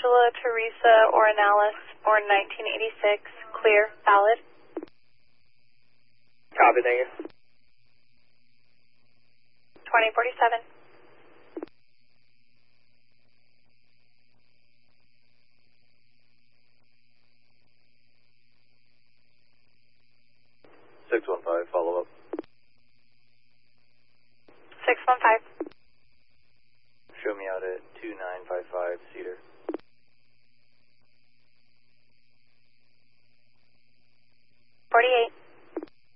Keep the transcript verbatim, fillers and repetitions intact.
Angela Teresa Ornelas, born nineteen eighty-six, clear, valid. Copy, thank you. twenty forty-seven. six one five, follow up. six one five. Show me out at two nine five five Cedar.